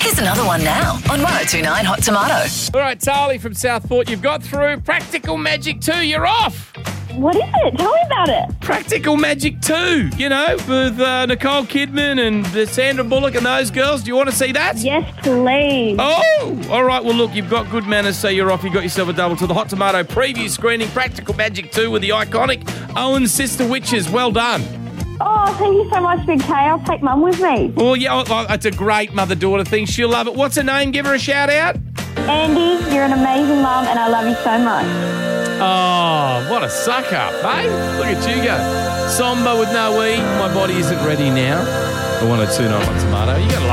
Here's another one now on 1029 Hot Tomato. All right, Tali from Southport, you've got through Practical Magic 2. You're off. What is it? Tell me about it. Practical Magic 2, with Nicole Kidman and Sandra Bullock and those girls. Do you want to see that? Yes, please. Oh, all right. Well, look, you've got good manners, so you're off. You got yourself a double to the Hot Tomato preview screening, Practical Magic 2 with the iconic Owen's Sister Witches. Well done. Oh, thank you so much, Big K. I'll take Mum with me. Oh, yeah, it's a great mother-daughter thing. She'll love it. What's her name? Give her a shout-out. Andy, you're an amazing mum, and I love you so much. Oh, what a suck-up, hey? Look at you go. Somber with no E. My body isn't ready now. I want a 2-9 Hot Tomato. You got to